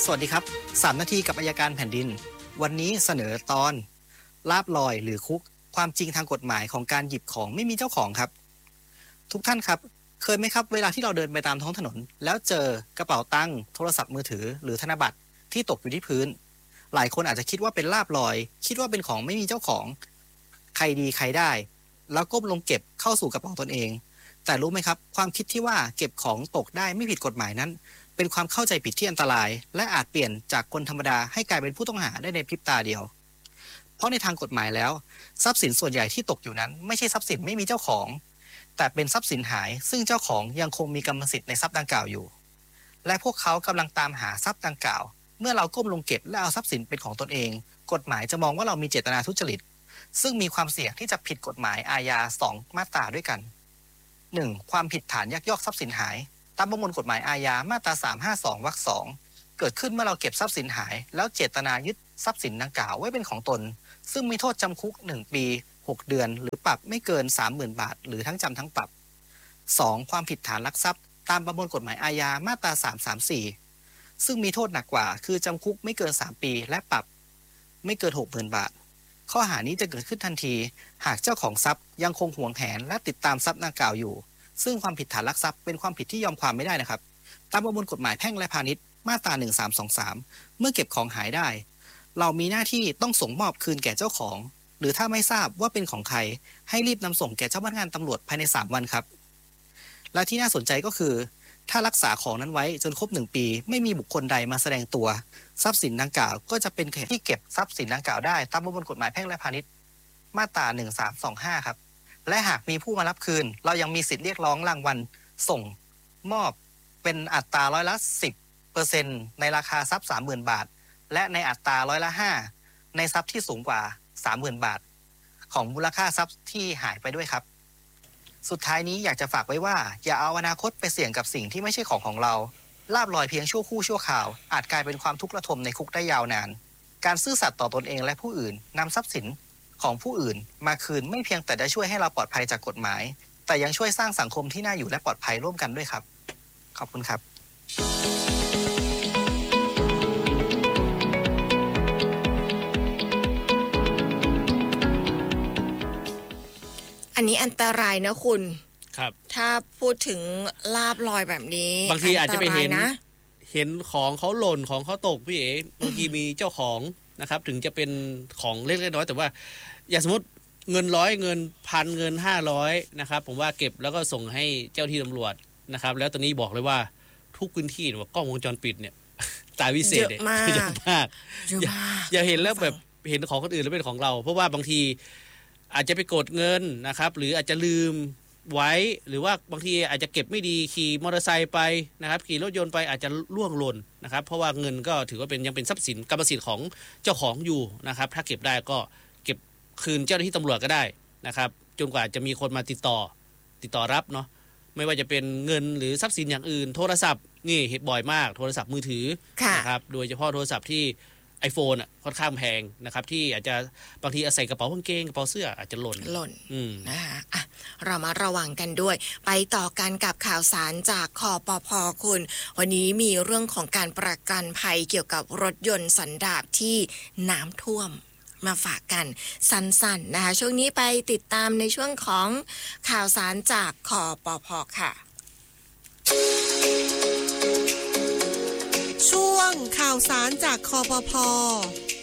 สวัสดีครับ3นาทีกับอัยการแผ่นดินวันนี้เสนอตอนลาบลอยหรือคุกความจริงทางกฎหมายของการหยิบของไม่มีเจ้าของครับทุกท่านครับเคยไหมครับเวลาที่เราเดินไปตามท้องถนนแล้วเจอกระเป๋าตังค์โทรศัพท์มือถือหรือธนบัตรที่ตกอยู่ที่พื้นหลายคนอาจจะคิดว่าเป็นลาบลอยคิดว่าเป็นของไม่มีเจ้าของใครดีใครได้แล้วก้มลงเก็บเข้าสู่กระเป๋าตนเองแต่รู้ไหมครับความคิดที่ว่าเก็บของตกได้ไม่ผิดกฎหมายนั้นเป็นความเข้าใจผิดที่อันตรายและอาจเปลี่ยนจากคนธรรมดาให้กลายเป็นผู้ต้องหาได้ในพริบตาเดียวเพราะในทางกฎหมายแล้วทรัพย์สินส่วนใหญ่ที่ตกอยู่นั้นไม่ใช่ทรัพย์สินไม่มีเจ้าของแต่เป็นทรัพย์สินหายซึ่งเจ้าของยังคงมีกรรมสิทธิ์ในทรัพย์ดังกล่าวอยู่และพวกเขากำลังตามหาทรัพย์ดังกล่าวเมื่อเราก้มลงเก็บและเอาทรัพย์สินเป็นของตนเองกฎหมายจะมองว่าเรามีเจตนาทุจริตซึ่งมีความเสี่ยงที่จะผิดกฎหมายอาญา2มาตราด้วยกัน 1. ความผิดฐานยักยอกทรัพย์สินหายตามประมวลกฎหมายอาญามาตรา352วรรค2เกิดขึ้นเมื่อเราเก็บทรัพย์สินหายแล้วเจตนายึดทรัพย์สินดังกล่าวไว้เป็นของตนซึ่งมีโทษจำคุก1ปี6เดือนหรือปรับไม่เกิน 30,000 บาทหรือทั้งจำทั้งปรับ 2. ความผิดฐานลักทรัพย์ตามประมวลกฎหมายอาญามาตรา334ซึ่งมีโทษหนักกว่าคือจำคุกไม่เกิน3ปีและปรับไม่เกิน 60,000 บาทข้อหานี้จะเกิดขึ้นทันทีหากเจ้าของทรัพย์ยังคงหวงแหนและติดตามทรัพย์ดังกล่าวอยู่ซึ่งความผิดฐานลักทรัพย์เป็นความผิดที่ยอมความไม่ได้นะครับตามประมวลกฎหมายแพ่งและพาณิชย์มาตรา1323เมื่อเก็บของหายได้เรามีหน้าที่ต้องส่งมอบคืนแก่เจ้าของหรือถ้าไม่ทราบว่าเป็นของใครให้รีบนำส่งแก่เจ้าพนักงานตำรวจภายใน3วันครับและที่น่าสนใจก็คือถ้ารักษาของนั้นไว้จนครบ1ปีไม่มีบุคคลใดมาแสดงตัวทรัพย์สินดังกล่าวก็จะเป็นที่เก็บทรัพย์สินดังกล่าวได้ตามประมวลกฎหมายแพ่งและพาณิชย์มาตรา1325ครับและหากมีผู้มารับคืนเรายังมีสิทธิ์เรียกร้องรางวัลส่งมอบเป็นอัตราร้อยละ 10% ในราคาทรัพย์ 30,000 บาทและในอัตราร้อยละ5ในทรัพย์ที่สูงกว่า 30,000 บาทของมูลค่าทรัพย์ที่หายไปด้วยครับสุดท้ายนี้อยากจะฝากไว้ว่าอย่าเอาอนาคตไปเสี่ยงกับสิ่งที่ไม่ใช่ของเราลาบลอยเพียงชั่วครู่ชั่วคราวอาจกลายเป็นความทุกข์ระทมในคุกได้ยาวนานการซื่อสัตย์ต่อตนเองและผู้อื่นนำทรัพย์สินของผู้อื่นมาคืนไม่เพียงแต่จะช่วยให้เราปลอดภัยจากกฎหมายแต่ยังช่วยสร้างสังคมที่น่าอยู่และปลอดภัยร่วมกันด้วยครับขอบคุณครับอันนี้อันตรายนะคุณครับถ้าพูดถึงลาบลอยแบบนี้บางทีอาจจะไปเห็นของเขาหล่นของเขาตกพี่เอ๋บางทีมีเจ้าของนะครับถึงจะเป็นของเล็กๆน้อยๆแต่ว่าอย่างสมมติเงิน100เงิน1,000เงิน500นะครับผมว่าเก็บแล้วก็ส่งให้เจ้าที่ตำรวจนะครับแล้วตอนนี้บอกเลยว่าทุกพื้นที่ว่ากล้องวงจรปิดเนี่ยตาวิเศษเยอะมากอย่าเห็นแล้วแบบเห็นของคนอื่นแล้วเป็นของเราเพราะว่าบางทีอาจจะไปกดเงินนะครับหรืออาจจะลืมไว้หรือว่าบางทีอาจจะเก็บไม่ดีขี่มอเตอร์ไซค์ไปนะครับขี่รถยนต์ไปอาจจะล่วงหล่นนะครับเพราะว่าเงินก็ถือว่าเป็นยังเป็นทรัพย์สินกรรมสิทธิ์ของเจ้าของอยู่นะครับถ้าเก็บได้ก็เก็บคืนเจ้าหน้าที่ตำรวจก็ได้นะครับจนกว่าจะมีคนมาติดต่อรับเนาะไม่ว่าจะเป็นเงินหรือทรัพย์สินอย่างอื่นโทรศัพท์นี่เห็นบ่อยมากโทรศัพท์มือถือนะครับโดยเฉพาะโทรศัพท์ที่iPhone อ่ะค่อนข้างแพงนะครับที่อาจจะบางทีใส่กระเป๋ากางเกงกระเป๋าเสื้ออาจจะหล่นนะคะเรามาระวังกันด้วยไปต่อกันกับข่าวสารจากคปภ.คุณวันนี้มีเรื่องของการประกันภัยเกี่ยวกับรถยนต์สันดาปที่น้ำท่วมมาฝากกันสั้นๆนะคะช่วงนี้ไปติดตามในช่วงของข่าวสารจากคปภ.ค่ะช่วงข่าวสารจากคปภ.